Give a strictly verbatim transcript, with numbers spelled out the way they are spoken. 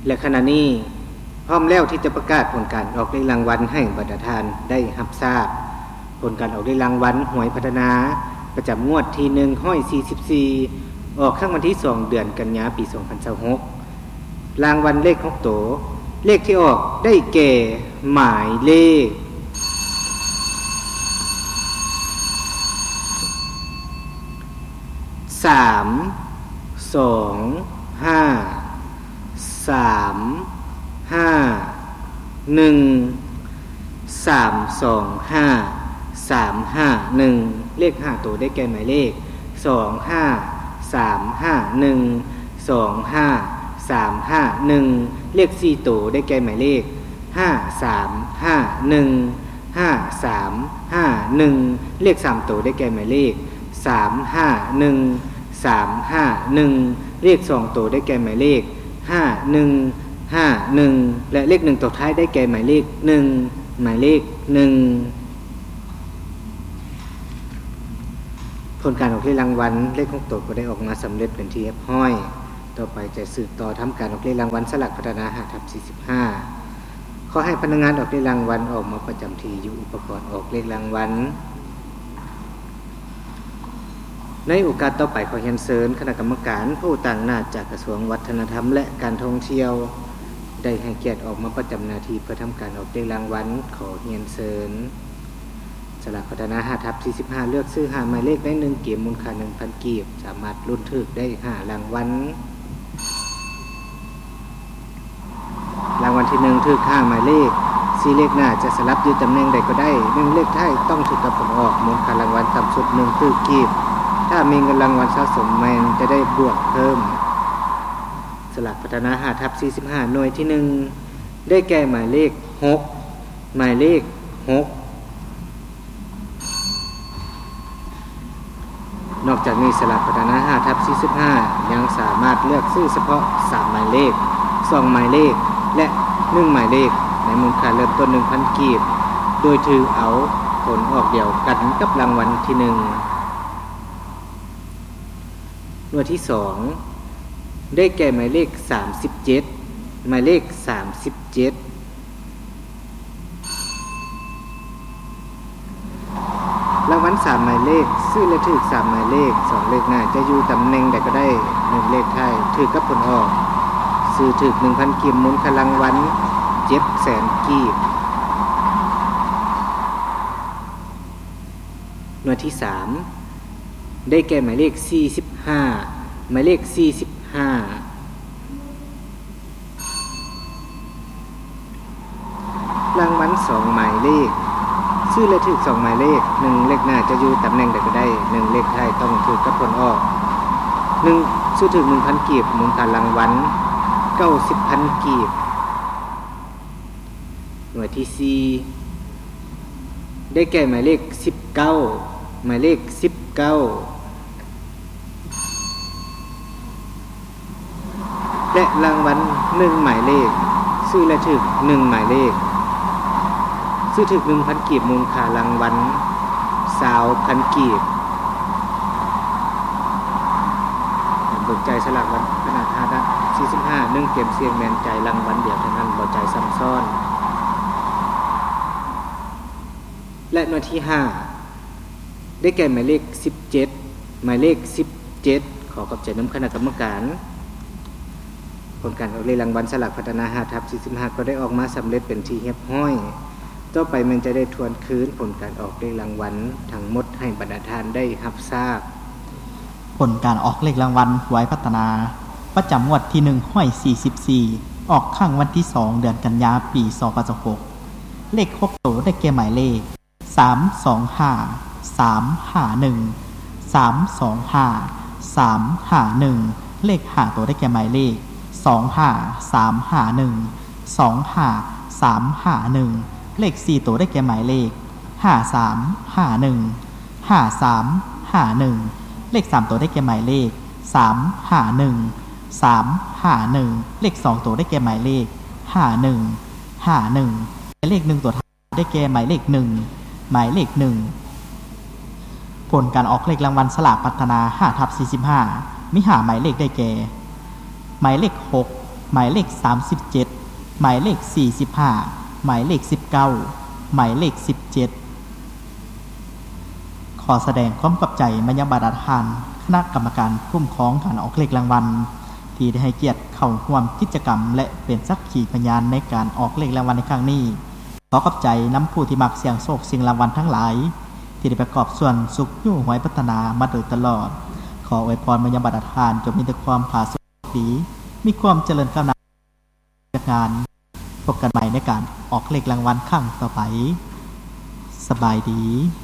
และขณะนี้พร้อมแล้วที่จะประกาศผลการออกเลขรางวัลให้บรรดาทานได้รับทราบผลการออกเลขรางวัลหวยพัฒนาประจำงวดที่หนึ่งร้อยสี่สิบสี่ออกข้างวันที่สองเดือนกันยายนปีสองพันยี่สิบหกรางวัลเลขของโตเลขที่ออกได้แก่หมายเลขสามสองห้าสามห้าหนึ่งสามสองห้าสามห้าหนึ่งเลขห้าตัวได้แก่หมายเลขสองห้าสามห้าหนึ่งสองห้าสามห้าหนึ่งเลขสี่ตัวได้แก่หมายเลขห้าสามห้าหนึ่งห้าสามห้าหนึ่งเลขสามตัวได้แก่หมายเลขสามห้าหนึ่งสามห้าหนึ่งเลขสองตัวได้แก่หมายเลขห้าหนึ่งห้าหนึ่งและเลขหนึ่งตัวท้ายได้แก่หมายเลขหนึ่งหมายเลขหนึ่งผลการออกเลขรางวัลเลขของโตก็ได้ออกมาสำเร็จเป็นที่เรียบร้อยต่อไปจะสืบต่อทำการออกเลขรางวัลสลากพัฒนาห้าทับสี่สิบห้าขอให้พนักงานออกเลขรางวัลออกมาประจำที่อยู่อุปกรณ์ออกเลขรางวัลในโอกาสต่อไปขอเรียนเชิญคณะกรรมการผู้ต่างหน้าจากกระทรวงวัฒนธรรมและการท่องเที่ยวได้ให้เกียรติออกมาประจำหน้าที่เพื่อทำการออกเลขรางวัลขอเรียนเชิญสลากพัฒนาห้าทับสี่สิบห้าเลือกซื้อหาหมายเลขได้หนึ่งเกมมูลค่า หนึ่งพัน กีบสามารถลุ้นถูกได้ห้ารางวัลรางวัลที่หนึ่งถูกห้าหมายเลขสี่เลขหน้าจะสลับอยู่ตำแหน่งใดก็ได้หนึ่งเลขท้ายต้องถูกกับผลออกมูลค่ารางวัลต่ำสุดหนึ่งพันกีบถ้ามีเงินรางวัลสะสมมันจะได้บวกเพิ่มสลากพัฒนาห้าทับสี่สิบห้าหน่วยที่หนึ่งได้แก่หมายเลขหกหมายเลขหกนอกจากนี้สลากพัฒนาห้าทับสี่สิบห้ายังสามารถเลือกซื้อเฉพาะสามหมายเลขสองหมายเลขและหนึ่งหมายเลขในมูลค่าเริ่มต้น หนึ่งพัน กีบโดยถือเอาผลออกเดียวกันกับรางวัลที่หนึ่งหน่วยที่สองได้แก่หมายเลขสามสิบเจ็ดหมายเลขสามสิบเจ็ดรางวัลสามหมายเลขซื้อและถูกสามหมายเลขสองเลขหน้าจะอยู่ตำแหน่งใดก็ได้หนึ่งเลขท้ายถูกกับผลออกซื้อถูก หนึ่งพัน กีบมูลค่ารางวัล เจ็ดแสน กีบหน่วยที่สามได้แก่หมายเลขสี่สิบห้าหมายเลขสี่สิบห้ารางวัลสองหมายเลขซื้อและถูกสองหมายเลขหนึ่งเลขหน้าจะอยู่ตำแหน่งใดก็ได้หนึ่งเลขท้ายต้องถูกกับผลออกหนึ่งซื้อถูก หนึ่งพัน กีบมูลค่ารางวัล เก้าสิบพัน กีบหน่วยที่สี่ได้แก่หมายเลขสิบเก้าหมายเลขสิบเก้าและรางวัลหนึ่งหมายเลขซื้อและถูกหนึ่งหมายเลขซื้อถูก หนึ่งพัน กีบมูลค่ารางวัล สามพัน กีบเบิกใจสลากวันขนาดห้าทับสี่สิบห้าหนึ่งเกมเสียงแมนใจรางวัลเดียวเท่านั้นบ่ใจซ้ำซ้อนและหน่วยที่ห้าได้แก่หมายเลขสิบเจ็ดหมายเลขสิบเจ็ดขอขอบใจน้ำคณะกรรมการผลการออกเลขรางวัลสลากพัฒนาห้าทับสี่สิบห้าก็ได้ออกมาสำเร็จเป็นที่เรียบร้อยต่อไปมันจะได้ทวนคืนผลการออกเลขรางวัลทั้งหมดให้บรรดาทานได้รับทราบผลการออกเลขรางวัลหวยพัฒนาประจำงวดที่หนึ่งร้อยสี่สิบสี่ออกข้างวันที่สองเดือนกันยายนปีสองพันสิบหกเลขหกตัวได้แก่หมายเลขสามสองห้าสามห้าหนึ่งสามสองห้าสามห้าหนึ่งเลขห้าตัวได้แก่หมายเลขสองห้าสามห้าหนึ่งสองห้าสามห้าหนึ่งเลขสี่ตัวได้แก่หมายเลขห้าสามห้าหนึ่งห้าสามห้าหนึ่งเลขสามตัวได้แก่หมายเลขสามห้าหนึ่งสามห้าหนึ่งเลขสองตัวได้แก่หมายเลขห้าหนึ่งห้าหนึ่งเลขหนึ่งตัวท้ายได้แก่หมายเลขหนึ่งหมายเลขหนึ่งผลการออกเลขรางวัลสลากพัฒนาห้าทับสี่สิบห้ามีหาหมายเลขได้แก่หมายเลขหกหมายเลขสามสิบเจ็ดหมายเลขสี่สิบห้าหมายเลขสิบเก้าหมายเลขสิบเจ็ดขอแสดงความขอบใจมายังบรรดาท่านคณะกรรมการคุ้มครองการออกเลขรางวัลที่ได้ให้เกียรติเข้าร่วมกิจกรรมและเป็นสักขีพยานในการออกเลขรางวัลในครั้งนี้ขอขอบใจน้ำผู้ที่มักเสี่ยงโชคเสี่ยงรางวัลทั้งหลายที่ได้ประกอบส่วนสุขอยู่หวยพัฒนามาโดยตลอดขออวยพรมายังบรรดาท่านจงมีแต่ความผาสุกดีมีความเจริญก้าวหน้างานพบกันใหม่ในการออกเลขรางวัลครั้งต่อไปสบายดี